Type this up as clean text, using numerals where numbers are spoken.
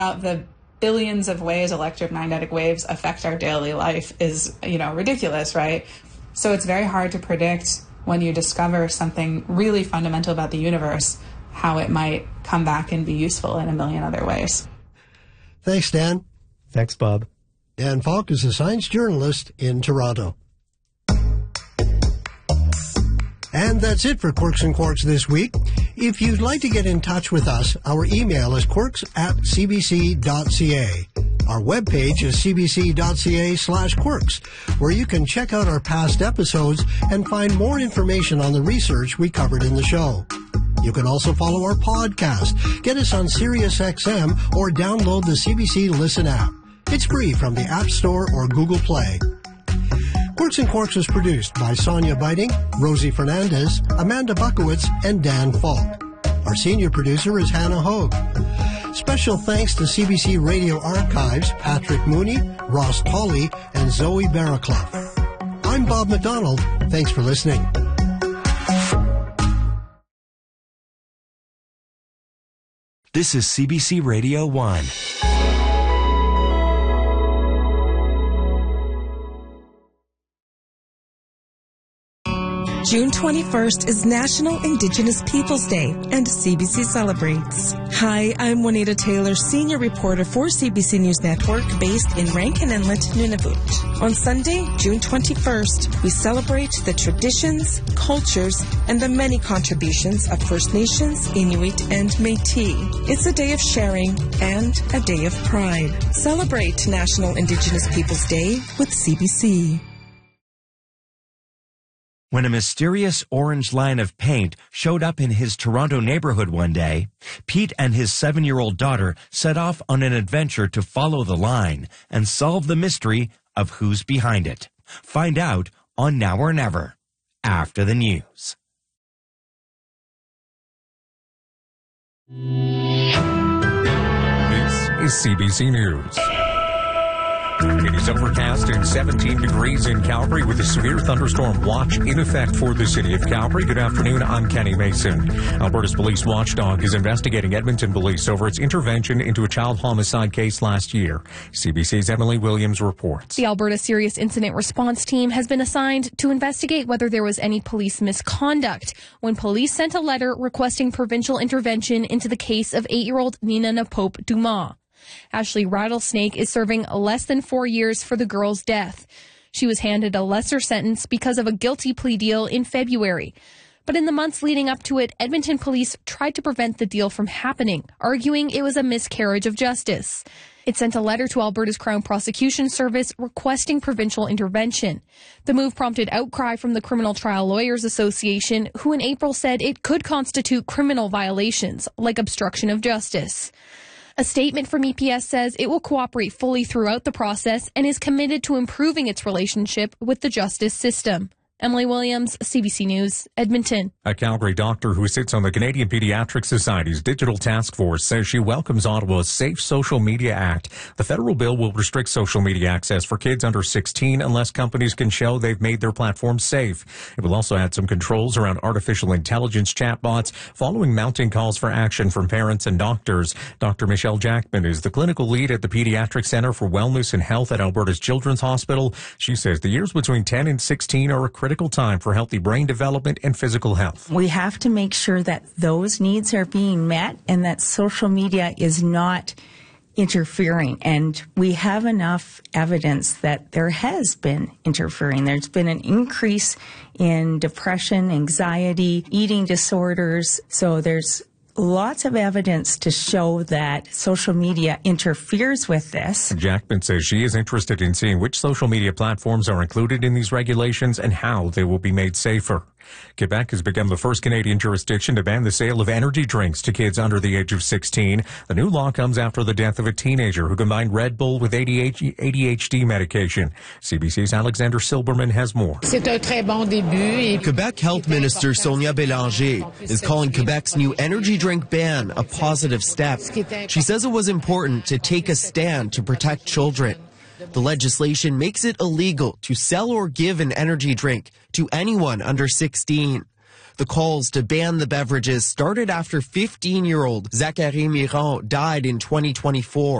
The billions of ways electromagnetic waves affect our daily life is, ridiculous, right? So it's very hard to predict when you discover something really fundamental about the universe, how it might come back and be useful in a million other ways. Thanks, Dan. Thanks, Bob. Dan Falk is a science journalist in Toronto. And that's it for Quirks and Quarks this week. If you'd like to get in touch with us, our email is quirks@cbc.ca. Our webpage is cbc.ca/quirks, where you can check out our past episodes and find more information on the research we covered in the show. You can also follow our podcast, get us on SiriusXM, or download the CBC Listen app. It's free from the App Store or Google Play. Quirks and Quarks is produced by Sonia Biting, Rosie Fernandez, Amanda Buckowitz, and Dan Falk. Our senior producer is Hannah Hogue. Special thanks to CBC Radio Archives, Patrick Mooney, Ross Tolley, and Zoe Barraclough. I'm Bob McDonald. Thanks for listening. This is CBC Radio 1. June 21st is National Indigenous Peoples Day, and CBC celebrates. Hi, I'm Juanita Taylor, senior reporter for CBC News Network, based in Rankin Inlet, Nunavut. On Sunday, June 21st, we celebrate the traditions, cultures, and the many contributions of First Nations, Inuit, and Métis. It's a day of sharing and a day of pride. Celebrate National Indigenous Peoples Day with CBC. When a mysterious orange line of paint showed up in his Toronto neighborhood one day, Pete and his 7-year-old daughter set off on an adventure to follow the line and solve the mystery of who's behind it. Find out on Now or Never, after the news. This is CBC News. It is overcast and 17 degrees in Calgary with a severe thunderstorm watch in effect for the city of Calgary. Good afternoon, I'm Kenny Mason. Alberta's police watchdog is investigating Edmonton police over its intervention into a child homicide case last year. CBC's Emily Williams reports. The Alberta Serious Incident Response Team has been assigned to investigate whether there was any police misconduct when police sent a letter requesting provincial intervention into the case of 8-year-old Nina Napope Dumas. Ashley Rattlesnake is serving less than 4 years for the girl's death. She was handed a lesser sentence because of a guilty plea deal in February. But in the months leading up to it, Edmonton police tried to prevent the deal from happening, arguing it was a miscarriage of justice. It sent a letter to Alberta's Crown Prosecution Service requesting provincial intervention. The move prompted outcry from the Criminal Trial Lawyers Association, who in April said it could constitute criminal violations, like obstruction of justice. A statement from EPS says it will cooperate fully throughout the process and is committed to improving its relationship with the justice system. Emily Williams, CBC News, Edmonton. A Calgary doctor who sits on the Canadian Pediatric Society's digital task force says she welcomes Ottawa's Safe Social Media Act. The federal bill will restrict social media access for kids under 16 unless companies can show they've made their platforms safe. It will also add some controls around artificial intelligence chatbots following mounting calls for action from parents and doctors. Dr. Michelle Jackman is the clinical lead at the Pediatric Centre for Wellness and Health at Alberta's Children's Hospital. She says the years between 10 and 16 are a critical time for healthy brain development and physical health. We have to make sure that those needs are being met and that social media is not interfering. And we have enough evidence that there has been interfering. There's been an increase in depression, anxiety, eating disorders. So there's lots of evidence to show that social media interferes with this. Jackman says she is interested in seeing which social media platforms are included in these regulations and how they will be made safer. Quebec has become the first Canadian jurisdiction to ban the sale of energy drinks to kids under the age of 16. The new law comes after the death of a teenager who combined Red Bull with ADHD medication. CBC's Alexander Silberman has more. Quebec Health Minister Sonia Bélanger is calling Quebec's new energy drink ban a positive step. She says it was important to take a stand to protect children. The legislation makes it illegal to sell or give an energy drink to anyone under 16. The calls to ban the beverages started after 15-year-old Zachary Miron died in 2024.